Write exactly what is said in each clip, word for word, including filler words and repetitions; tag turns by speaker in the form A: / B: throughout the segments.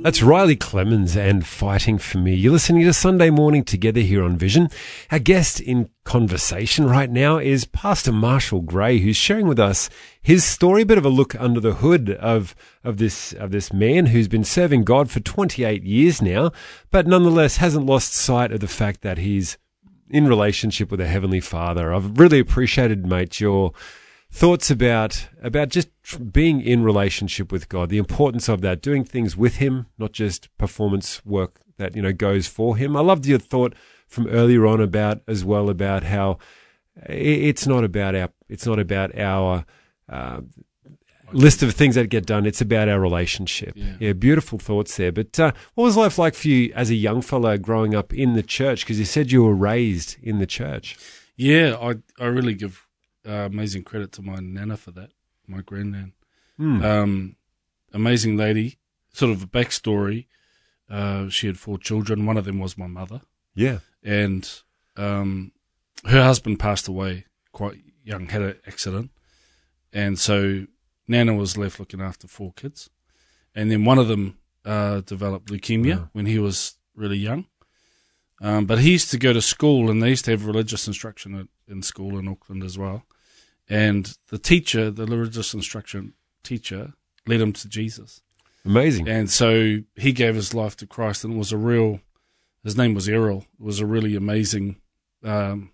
A: That's Riley Clemens and Fighting For Me. You're listening to Sunday Morning Together here on Vision. Our guest in conversation right now is Pastor Marshall Gray, who's sharing with us his story, a bit of a look under the hood of, of this of this man who's been serving God for twenty-eight years now, but nonetheless hasn't lost sight of the fact that he's in relationship with a Heavenly Father. I've really appreciated, mate, your thoughts about about just being in relationship with God, the importance of that, doing things with Him, not just performance work that, you know, goes for Him. I loved your thought from earlier on about as well about how it's not about our it's not about our uh, list of things that get done. It's about our relationship. Yeah, yeah, beautiful thoughts there. But uh, what was life like for you as a young fellow growing up in the church? Because you said you were raised in the church.
B: Yeah, I I really give Uh, amazing credit to my nana for that, my grandnan. Mm. Um, amazing lady. Sort of a backstory. Uh, she had four children. One of them was my mother.
A: Yeah.
B: And um, her husband passed away quite young, had an accident. And so Nana was left looking after four kids. And then one of them uh, developed leukemia wow. when he was really young. Um, but he used to go to school, and they used to have religious instruction at, in school in Auckland as well. And the teacher, the religious instruction teacher, led him to Jesus.
A: Amazing.
B: And so he gave his life to Christ, and it was a real, his name was Errol. It was a really amazing, um,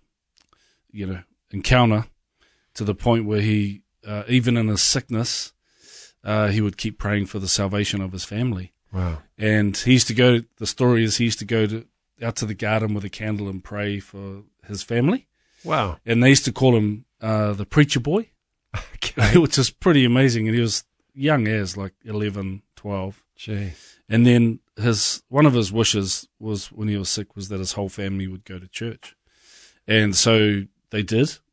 B: you know, encounter to the point where he, uh, even in his sickness, uh, he would keep praying for the salvation of his family.
A: Wow.
B: And he used to go, the story is he used to go to, out to the garden with a candle and pray for his family.
A: Wow.
B: And they used to call him uh, the preacher boy, okay. which is pretty amazing. And he was young as like eleven, twelve.
A: Gee.
B: And then his one of his wishes was when he was sick was that his whole family would go to church. And so they did.